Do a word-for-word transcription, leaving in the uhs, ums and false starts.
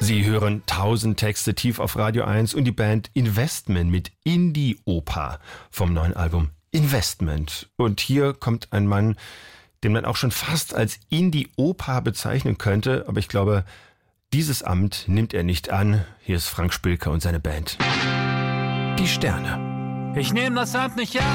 Sie hören tausend Texte tief auf Radio eins und die Band Investment mit Indie-Oper vom neuen Album Investment. Und hier kommt ein Mann, den man auch schon fast als Indie-Oper bezeichnen könnte, aber ich glaube, dieses Amt nimmt er nicht an. Hier ist Frank Spilker und seine Band. Die Sterne. Ich nehme das Amt nicht an.